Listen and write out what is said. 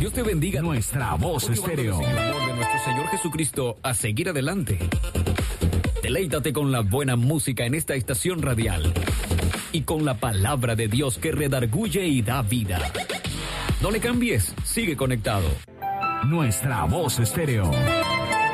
Dios te bendiga. Nuestra Voz Estéreo. En el amor de nuestro Señor Jesucristo, a seguir adelante. Deleítate con la buena música en esta estación radial y con la palabra de Dios que redarguye y da vida. No le cambies, sigue conectado. Nuestra Voz Estéreo.